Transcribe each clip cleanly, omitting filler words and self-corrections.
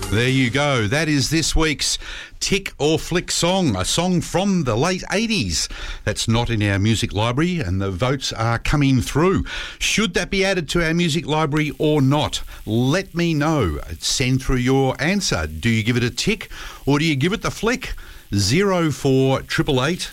There you go. That is this week's Tick or Flick song, a song from the late 80s. That's not in our music library, and the votes are coming through. Should that be added to our music library or not? Let me know. Send through your answer. Do you give it a tick or do you give it the flick? 04888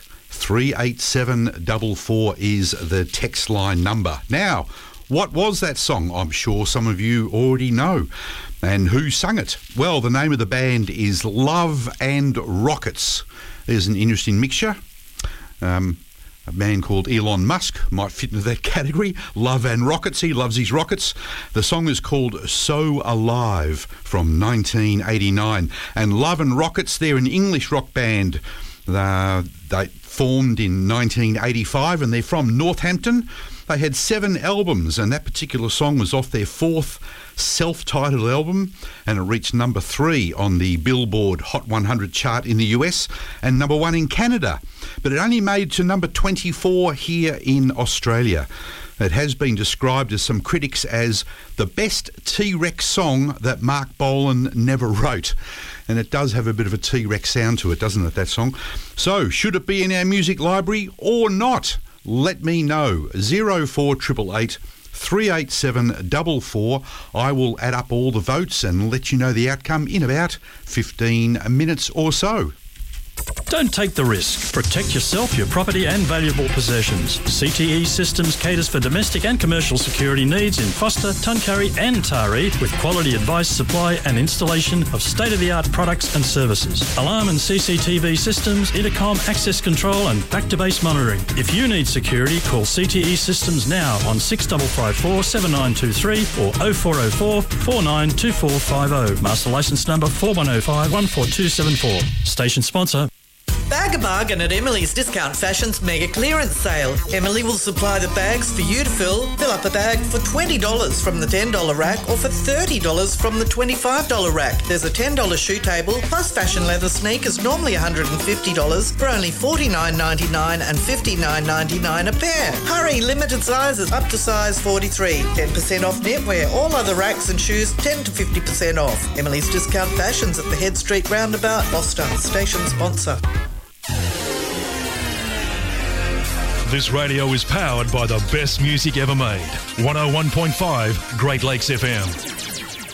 38744 is the text line number. Now, what was that song? I'm sure some of you already know. And who sung it? Well, the name of the band is Love and Rockets. There's an interesting mixture. A man called Elon Musk might fit into that category. Love and Rockets. He loves his rockets. The song is called So Alive from 1989. And Love and Rockets, they're an English rock band. They formed in 1985 and they're from Northampton. They had 7 albums, and that particular song was off their 4th self-titled album, and it reached number 3 on the Billboard Hot 100 chart in the US and number 1 in Canada. But it only made to number 24 here in Australia. It has been described as some critics as the best T-Rex song that Mark Bolan never wrote. And it does have a bit of a T-Rex sound to it, doesn't it, that song? So, should it be in our music library or not? Let me know. 04888 38744. I will add up all the votes and let you know the outcome in about 15 minutes or so. Don't take the risk. Protect yourself, your property and valuable possessions. CTE Systems caters for domestic and commercial security needs in Foster, Tuncurry and Taree with quality advice, supply and installation of state-of-the-art products and services. Alarm and CCTV systems, intercom, access control and back-to-base monitoring. If you need security, call CTE Systems now on 6554 7923 or 0404 492450. Master licence number 4105 14274. Station sponsor. Bag a bargain at Emily's Discount Fashions Mega Clearance Sale. Emily will supply the bags for you to fill. Fill up a bag for $20 from the $10 rack or for $30 from the $25 rack. There's a $10 shoe table plus fashion leather sneakers, normally $150 for only $49.99 and $59.99 a pair. Hurry, limited sizes up to size 43. 10% off knitwear. All other racks and shoes 10 to 50% off. Emily's Discount Fashions at the Head Street Roundabout, Foster. Station sponsor. This radio is powered by the best music ever made. 101.5 Great Lakes FM.